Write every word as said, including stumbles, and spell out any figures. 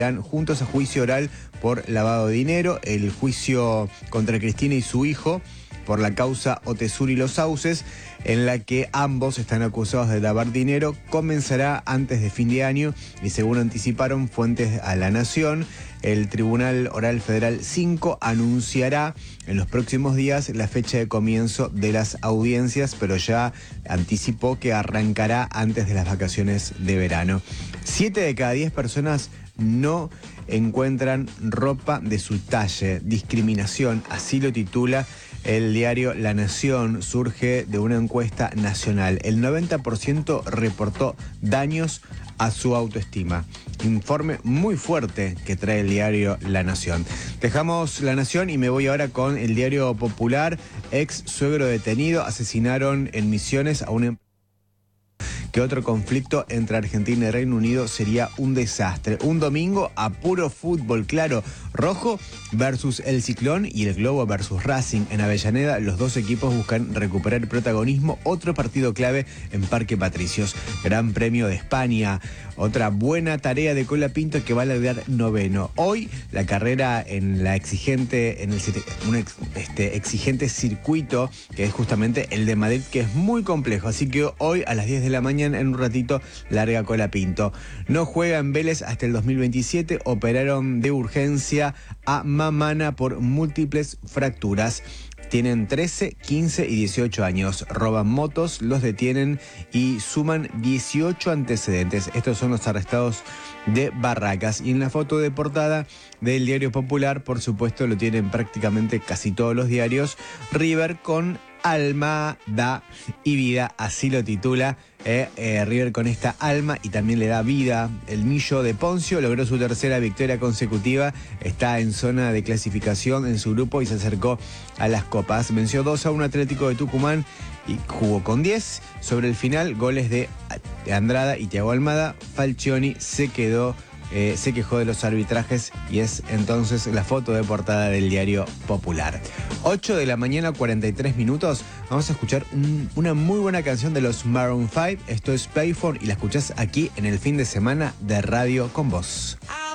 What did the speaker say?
Irán juntos a juicio oral por lavado de dinero. El juicio contra Cristina y su hijo por la causa Otesur y Los Sauces, en la que ambos están acusados de lavar dinero, comenzará antes de fin de año y, según anticiparon fuentes a La Nación, el Tribunal Oral Federal cinco anunciará en los próximos días la fecha de comienzo de las audiencias, pero ya anticipó que arrancará antes de las vacaciones de verano. Siete de cada diez personas no encuentran ropa de su talle. Discriminación, así lo titula el diario La Nación. Surge de una encuesta nacional. El noventa por ciento reportó daños a su autoestima. Informe muy fuerte que trae el diario La Nación. Dejamos La Nación y me voy ahora con el diario Popular. Ex suegro detenido. Asesinaron en Misiones a un empresario. Que otro conflicto entre Argentina y Reino Unido sería un desastre. Un domingo a puro fútbol, claro. Rojo versus el Ciclón y el Globo versus Racing. En Avellaneda los dos equipos buscan recuperar protagonismo. Otro partido clave en Parque Patricios. Gran Premio de España. Otra buena tarea de Colapinto que va a lograr noveno. Hoy la carrera en la exigente, en el un ex, este, exigente circuito que es justamente el de Madrid, que es muy complejo. Así que hoy a las diez de la mañana, en un ratito, larga Colapinto. No juega en Vélez hasta el dos mil veintisiete. Operaron de urgencia a Mamana por múltiples fracturas. Tienen trece, quince y dieciocho años. Roban motos, los detienen y suman dieciocho antecedentes. Estos son los arrestados de Barracas. Y en la foto de portada del diario Popular, por supuesto, lo tienen prácticamente casi todos los diarios. River con alma, da y vida, así lo titula. Eh, eh, River con esta alma y también le da vida. El Millo de Poncio logró su tercera victoria consecutiva, está en zona de clasificación en su grupo y se acercó a las copas. Venció dos a uno Atlético de Tucumán y jugó con diez. Sobre el final, goles de Andrada y Thiago Almada. Falcioni se quedó Eh, se quejó de los arbitrajes y es entonces la foto de portada del diario Popular. ocho de la mañana, cuarenta y tres minutos. Vamos a escuchar un, una muy buena canción de los Maroon cinco. Esto es Payphone y la escuchás aquí en el fin de semana de Radio con Vos.